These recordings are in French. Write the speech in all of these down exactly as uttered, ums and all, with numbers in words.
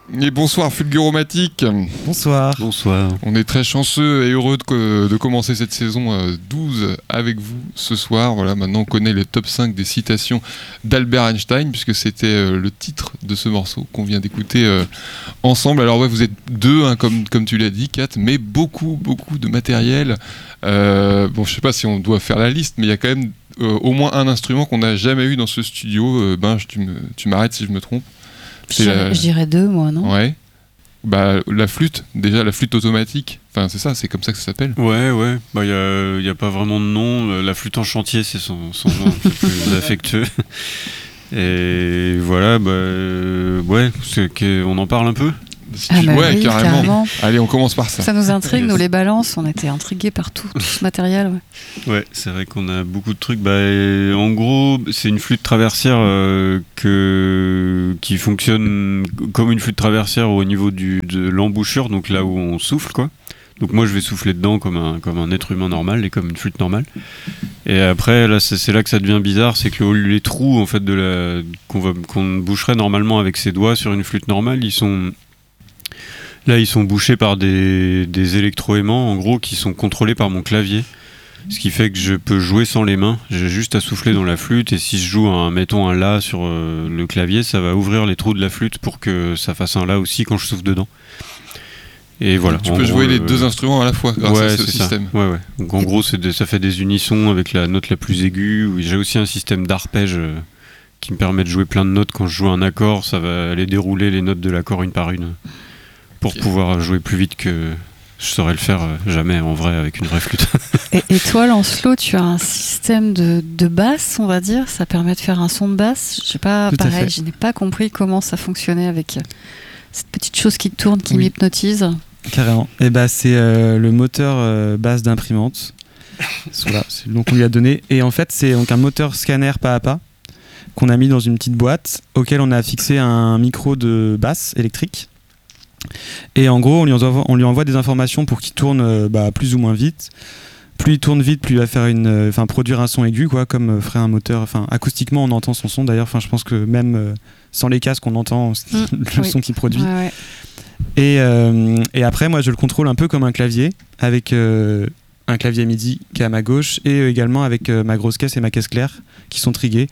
Et bonsoir Fulguromatique. Bonsoir. Bonsoir. On est très chanceux et heureux de, co- de commencer cette saison euh, douze avec vous ce soir. Voilà, maintenant on connaît le top cinq des citations d'Albert Einstein, puisque c'était euh, le titre de ce morceau qu'on vient d'écouter euh, ensemble. Alors ouais, vous êtes deux, hein, comme, comme tu l'as dit, Kat, mais beaucoup, beaucoup de matériel. Euh, bon, je sais pas si on doit faire la liste, mais il y a quand même euh, au moins un instrument qu'on n'a jamais eu dans ce studio. Euh, ben, tu, me, tu m'arrêtes si je me trompe. Je dirais, la... je dirais deux, moi, non ? Ouais. Bah, la flûte, déjà la flûte automatique, enfin c'est ça, c'est comme ça que ça s'appelle. Ouais, ouais, bah il n'y a, a pas vraiment de nom. La flûte en chantier, c'est son, son nom un peu plus affectueux. Et voilà, bah euh, ouais, c'est qu'on en parle un peu. Si ah tu... bah Ouais, oui, carrément. carrément. Allez, on commence par ça. Ça nous intrigue, nous les balances, on était intrigués par tout, tout ce matériel. Ouais, ouais, c'est vrai qu'on a beaucoup de trucs. Bah, en gros, c'est une flûte traversière euh, que, qui fonctionne comme une flûte traversière au niveau du, de l'embouchure, donc là où on souffle, quoi. Donc moi je vais souffler dedans comme un, comme un être humain normal et comme une flûte normale. Et après là c'est, c'est là que ça devient bizarre, c'est que le, les trous en fait de la, qu'on, va, qu'on boucherait normalement avec ses doigts sur une flûte normale, ils sont là ils sont bouchés par des, des électroaimants en gros qui sont contrôlés par mon clavier. Ce qui fait que je peux jouer sans les mains, j'ai juste à souffler dans la flûte et si je joue un, mettons un La sur euh, le clavier, ça va ouvrir les trous de la flûte pour que ça fasse un La aussi quand je souffle dedans. Et voilà. Tu peux jouer gros, les euh... deux instruments à la fois grâce ouais, à ce c'est système. Ça. Ouais, ouais. Donc en gros, c'est des, ça fait des unissons avec la note la plus aiguë. J'ai aussi un système d'arpège euh, qui me permet de jouer plein de notes. Quand je joue un accord, ça va aller dérouler les notes de l'accord une par une pour okay. pouvoir jouer plus vite que je saurais le faire euh, jamais en vrai avec une vraie flûte. et, et toi, Lancelot, tu as un système de, de basse, on va dire. Ça permet de faire un son de basse. Je sais pas, Tout pareil, je n'ai pas compris comment ça fonctionnait avec cette petite chose qui tourne, qui oui. m'hypnotise. Carrément. Et bah c'est euh, le moteur euh, basse d'imprimante. Voilà, c'est le nom qu'on lui a donné. Et en fait, c'est donc un moteur scanner pas à pas qu'on a mis dans une petite boîte auquel on a fixé un micro de basse électrique. Et en gros, on lui envoie, on lui envoie des informations pour qu'il tourne euh, bah, plus ou moins vite. Plus il tourne vite, plus il va faire une, enfin euh, produire un son aigu, quoi, comme euh, ferait un moteur. Enfin, acoustiquement, on entend son son. D'ailleurs, enfin, je pense que même euh, sans les casques, on entend mmh, le oui. son qu'il produit. Ouais, ouais. Et, euh, et après, moi, je le contrôle un peu comme un clavier, avec euh, un clavier MIDI qui est à ma gauche, et euh, également avec euh, ma grosse caisse et ma caisse claire qui sont triguées.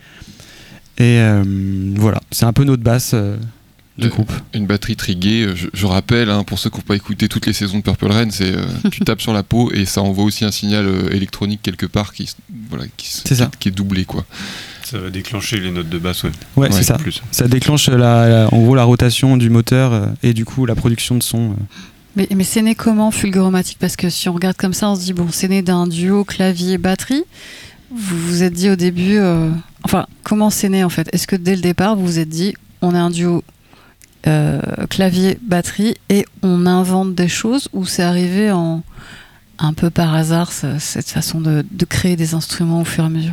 Et euh, voilà, c'est un peu notre basse euh, du Le, groupe. Une batterie triguée, je, je rappelle, hein, pour ceux qui n'ont pas écouté toutes les saisons de Purple Rain, c'est euh, tu tapes sur la peau et ça envoie aussi un signal euh, électronique quelque part qui, voilà, qui, c'est qui, ça. qui est doublé, quoi. Ça va déclencher les notes de basse, ouais. Ouais, ouais c'est ça. Plus. Ça déclenche la, la, en gros la rotation du moteur euh, et du coup la production de son. Euh. Mais, mais c'est né comment, Fulguromatique ? Parce que si on regarde comme ça, on se dit, bon, c'est né d'un duo clavier-batterie. Vous vous êtes dit au début... Euh... Enfin, comment c'est né en fait ? Est-ce que dès le départ, vous vous êtes dit, on est un duo euh, clavier-batterie et on invente des choses, ou c'est arrivé en, un peu par hasard, cette façon de, de créer des instruments au fur et à mesure ?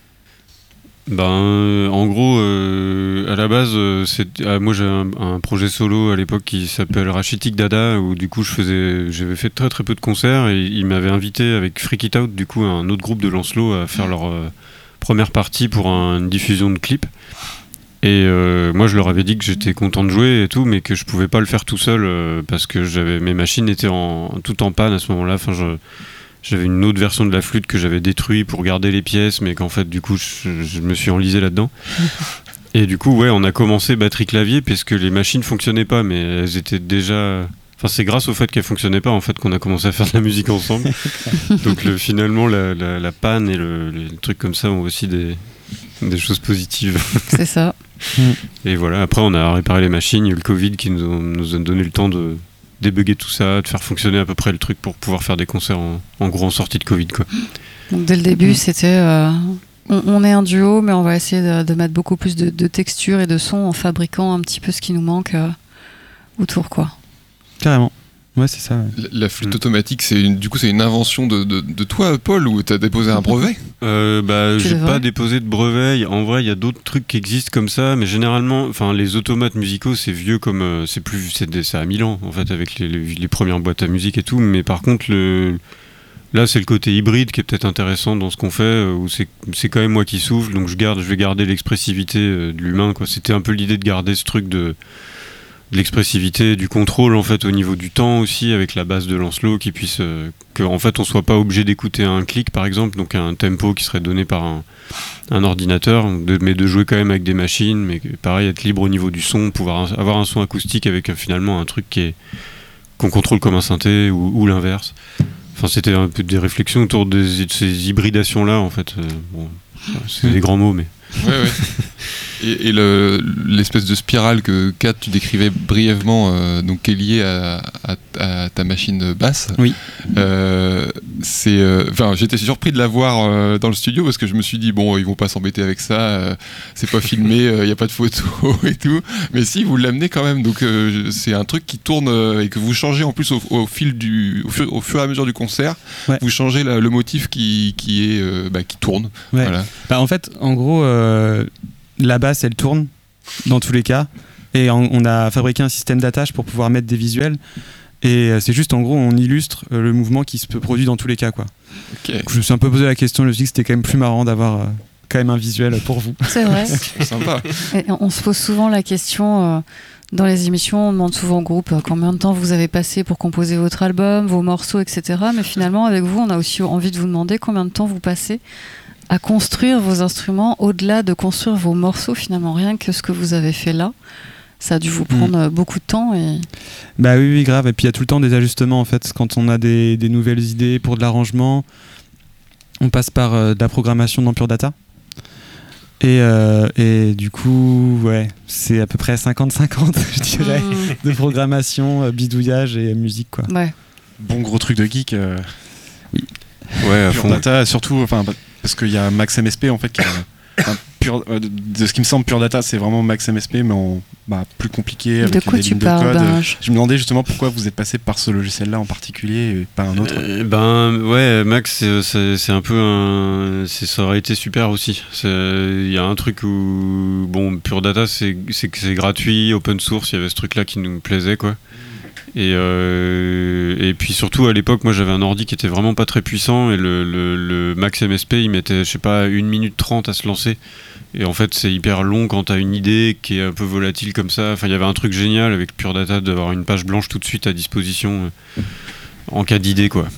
Ben, euh, en gros, euh, à la base, euh, c'est, euh, moi j'ai un, un projet solo à l'époque qui s'appelle Rachitic Dada, où du coup je faisais, j'avais fait très très peu de concerts et ils m'avaient invité avec Freak It Out, du coup un autre groupe de Lancelot, à faire leur euh, première partie pour un, une diffusion de clip. Et euh, moi je leur avais dit que j'étais content de jouer et tout, mais que je pouvais pas le faire tout seul euh, parce que j'avais, mes machines étaient en, tout en panne à ce moment-là. Enfin, je, J'avais une autre version de la flûte que j'avais détruite pour garder les pièces, mais qu'en fait, du coup, je, je me suis enlisé là-dedans. Et du coup, ouais, on a commencé batterie-clavier parce que les machines fonctionnaient pas, mais elles étaient déjà... Enfin, c'est grâce au fait qu'elles fonctionnaient pas, en fait, qu'on a commencé à faire de la musique ensemble. Donc, le, finalement, la, la, la panne et le, les trucs comme ça ont aussi des, des choses positives. C'est ça. Et voilà, après, on a réparé les machines. Il y a eu le Covid qui nous, ont, nous a donné le temps de... débugger tout ça, de faire fonctionner à peu près le truc pour pouvoir faire des concerts en, en gros en sortie de Covid, quoi. Donc dès le début, mmh. c'était euh, on, on est un duo, mais on va essayer de, de mettre beaucoup plus de, de texture et de son en fabriquant un petit peu ce qui nous manque euh, autour, quoi. Carrément. Ouais, c'est ça. Ouais. La, la flûte mmh. automatique, c'est une, du coup, c'est une invention de, de, de toi, Paul, ou t'as déposé un brevet ? euh, Bah, j'ai pas déposé de brevet. En vrai, il y a d'autres trucs qui existent comme ça, mais généralement, enfin, les automates musicaux, c'est vieux comme, euh, c'est plus, c'est, des, c'est à mille ans en fait, avec les, les, les premières boîtes à musique et tout. Mais par contre, le, là, c'est le côté hybride qui est peut-être intéressant dans ce qu'on fait, euh, où c'est, c'est quand même moi qui souffle, donc je garde, je vais garder l'expressivité euh, de l'humain, quoi. C'était un peu l'idée de garder ce truc de de l'expressivité, du contrôle en fait au niveau du temps aussi, avec la base de Lancelot qui puisse euh, que en fait on soit pas obligé d'écouter un clic par exemple, donc un tempo qui serait donné par un, un ordinateur, de, mais de jouer quand même avec des machines, mais pareil être libre au niveau du son, pouvoir avoir un son acoustique avec euh, finalement un truc qui est qu'on contrôle comme un synthé ou, ou l'inverse. Enfin c'était un peu des réflexions autour de, de ces hybridations là en fait. Euh, bon, c'est des grands mots mais. Ouais, ouais. Et, et le, l'espèce de spirale que Kat tu décrivais brièvement, euh, donc qui est liée à, à, à ta machine basse. Oui. Euh, c'est, enfin, euh, j'étais surpris de la voir euh, dans le studio parce que je me suis dit bon, ils vont pas s'embêter avec ça, euh, c'est pas filmé, il euh, y a pas de photos et tout. Mais si, vous l'amenez quand même. Donc euh, c'est un truc qui tourne euh, et que vous changez en plus au, au fil du, au fur, au fur et à mesure du concert. Ouais. Vous changez la, le motif qui, qui est, euh, bah, qui tourne. Ouais. Voilà. Bah, en fait, en gros. Euh... La basse, elle tourne dans tous les cas. Et on a fabriqué un système d'attache pour pouvoir mettre des visuels. Et c'est juste, en gros, on illustre le mouvement qui se produit dans tous les cas, quoi. Okay. Je me suis un peu posé la question, je me suis dit que c'était quand même plus marrant d'avoir euh, quand même un visuel pour vous. C'est vrai. C'est sympa. Et on se pose souvent la question... Euh... Dans les émissions, on demande souvent au groupe euh, combien de temps vous avez passé pour composer votre album, vos morceaux, et cetera. Mais finalement, avec vous, on a aussi envie de vous demander combien de temps vous passez à construire vos instruments, au-delà de construire vos morceaux, finalement. Rien que ce que vous avez fait là, ça a dû vous prendre mmh. beaucoup de temps. Et... Bah oui, oui, grave. Et puis il y a tout le temps des ajustements, en fait. Quand on a des, des nouvelles idées pour de l'arrangement, on passe par euh, de la programmation dans Pure Data. Et, euh, et du coup, ouais, c'est à peu près cinquante cinquante, je dirais, mmh. de programmation, euh, bidouillage et musique, quoi. Ouais. Bon gros truc de geek. Euh... Oui. Ouais, à Pure fond. Data, surtout, enfin, parce qu'il y a Max M S P en fait qui a, enfin, pure, euh, de ce qui me semble, Pure Data, c'est vraiment Max M S P, mais en bah, plus compliqué. Avec de quoi des tu lignes parles, de code. ben, je... je me demandais justement pourquoi vous êtes passé par ce logiciel-là en particulier et pas un autre. Euh, ben ouais, Max, c'est, c'est, c'est un peu un, c'est, ça aurait été super aussi. Il y a un truc où bon, Pure Data, c'est, c'est que c'est gratuit, open source. Il y avait ce truc-là qui nous plaisait, quoi. Et, euh, et puis surtout à l'époque, moi j'avais un ordi qui était vraiment pas très puissant et le, le, le Max M S P il mettait, je sais pas, une minute trente à se lancer. Et en fait, c'est hyper long quand t'as une idée qui est un peu volatile comme ça. Enfin, il y avait un truc génial avec Pure Data d'avoir une page blanche tout de suite à disposition euh, en cas d'idée, quoi.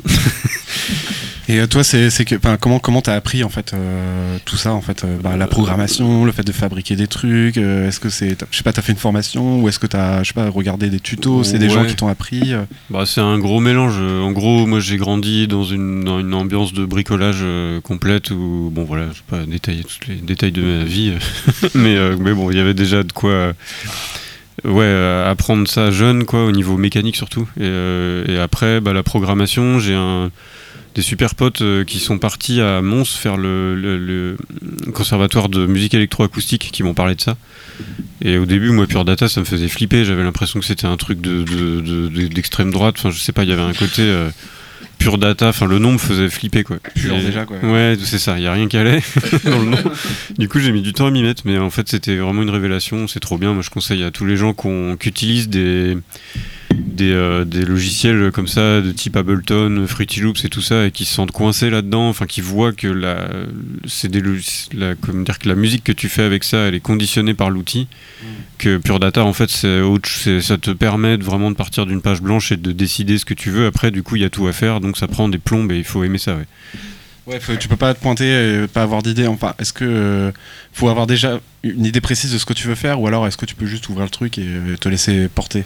Et toi, c'est, c'est que, comment comment t'as appris en fait euh, tout ça en fait, euh, bah, la programmation, le fait de fabriquer des trucs. Euh, est-ce que c'est, je sais pas, t'as fait une formation ou est-ce que t'as, je sais pas, regardé des tutos, c'est des ouais. gens qui t'ont appris. Euh... Bah, c'est un gros mélange. En gros, moi, j'ai grandi dans une dans une ambiance de bricolage euh, complète où, bon, voilà, je vais pas détailler tous les détails de ma vie, mais euh, mais bon, il y avait déjà de quoi. Euh, Ouais, euh, apprendre ça jeune, quoi, au niveau mécanique surtout. Et, euh, et après, bah, la programmation, j'ai un, des super potes euh, qui sont partis à Mons faire le, le, le conservatoire de musique électroacoustique qui m'ont parlé de ça. Et au début, moi, Pure Data, ça me faisait flipper. J'avais l'impression que c'était un truc de, de, de, de, d'extrême droite. Enfin, je sais pas, il y avait un côté euh, Pure Data. Enfin, le nom me faisait flipper, quoi. Pure et, déjà, quoi. Ouais, c'est ça. Il y a rien qui allait dans le nom. Du coup, j'ai mis du temps à m'y mettre, mais en fait, c'était vraiment une révélation. C'est trop bien. Moi, je conseille à tous les gens qu'on, qui utilisent des Des, euh, des logiciels comme ça de type Ableton, Fruity Loops et tout ça et qui se sentent coincés là-dedans, enfin qui voient que la, c'est des, la, comment dire, que la musique que tu fais avec ça elle est conditionnée par l'outil, mmh. que Pure Data en fait c'est, c'est, ça te permet de vraiment de partir d'une page blanche et de décider ce que tu veux. Après du coup il y a tout à faire donc ça prend des plombes et il faut aimer ça, ouais. Ouais, faut, tu peux pas te pointer et pas avoir d'idée. Enfin, est-ce que euh, faut avoir déjà une idée précise de ce que tu veux faire ou alors est-ce que tu peux juste ouvrir le truc et te laisser porter?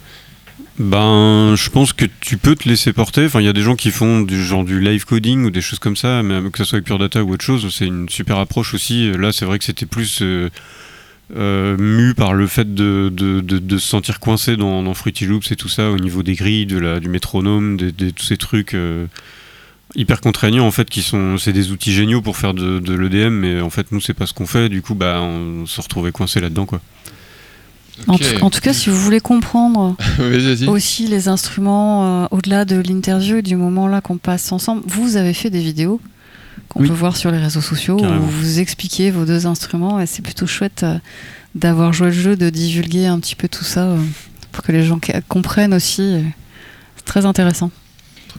Ben, je pense que tu peux te laisser porter. Enfin, il y a des gens qui font du genre du live coding ou des choses comme ça, mais que ça soit avec Pure Data ou autre chose, c'est une super approche aussi. Là, c'est vrai que c'était plus euh, euh, mu par le fait de, de, de, de se sentir coincé dans, dans Fruity Loops et tout ça, au niveau des grilles, de la, du métronome, de, de tous ces trucs euh, hyper contraignants en fait, qui sont, c'est des outils géniaux pour faire de, de l'E D M, mais en fait, nous, c'est pas ce qu'on fait. Du coup, bah, on se retrouvait coincé là-dedans, quoi. Okay. En, tout, en tout cas, si vous voulez comprendre vas-y. aussi les instruments euh, au-delà de l'interview et du moment là qu'on passe ensemble, vous avez fait des vidéos qu'on oui. peut voir sur les réseaux sociaux Carrément. Où vous expliquez vos deux instruments et c'est plutôt chouette euh, d'avoir joué le jeu, de divulguer un petit peu tout ça euh, pour que les gens comprennent aussi. C'est très intéressant. Cool.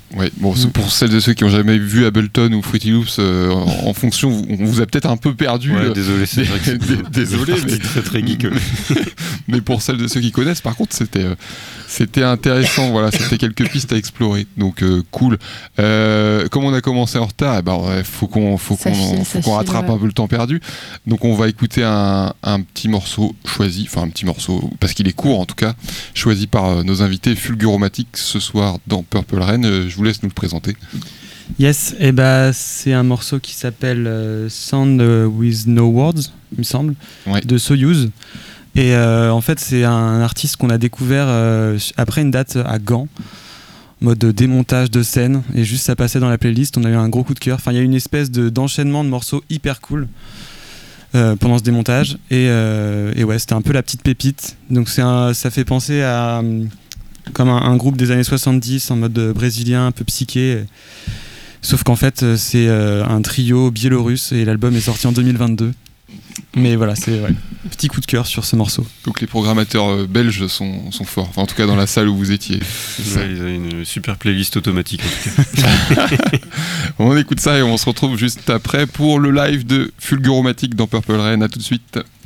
Ouais, bon, c'est pour celles et ceux qui n'ont jamais vu Ableton ou Fruity Loops, euh, en, en fonction, vous- on vous a peut-être un peu perdu. Ouais, euh, désolé, c'est vrai que c'est dé- désolé, c'est mais- très très geek. mais pour celles de ceux qui connaissent, par contre, c'était euh, c'était intéressant. Voilà, c'était quelques pistes à explorer. Donc euh, cool. Euh, comme on a commencé en retard, eh ben ouais, faut qu'on faut Ça qu'on file, faut ça qu'on file, rattrape ouais. un peu le temps perdu. Donc on va écouter un, un petit morceau choisi, enfin un petit morceau parce qu'il est court en tout cas, choisi par euh, nos invités Fulguromatiques ce soir dans Purple Rain. Euh, je vous laisse nous le présenter. Yes, et bah c'est un morceau qui s'appelle euh, Sound with No Words, il me semble, Ouais. de Soyuz. Et euh, en fait, c'est un artiste qu'on a découvert euh, après une date à Gand, mode démontage de scène, et juste ça passait dans la playlist, on a eu un gros coup de cœur. Enfin, il y a une espèce de, d'enchaînement de morceaux hyper cool euh, pendant ce démontage, et, euh, et ouais, c'était un peu la petite pépite. Donc c'est un, ça fait penser à hum, comme un, un groupe des années soixante-dix en mode brésilien, un peu psyché. Sauf qu'en fait, euh, c'est euh, un trio biélorusse et l'album est sorti en deux mille vingt-deux. Mais voilà, c'est ouais, petit coup de cœur sur ce morceau. Donc les programmateurs euh, belges sont, sont forts. Enfin, en tout cas dans la salle où vous étiez. C'est ça. Ouais, ils avaient une super playlist automatique en tout cas. On écoute ça et on se retrouve juste après pour le live de Fulguromatique dans Purple Rain. À tout de suite.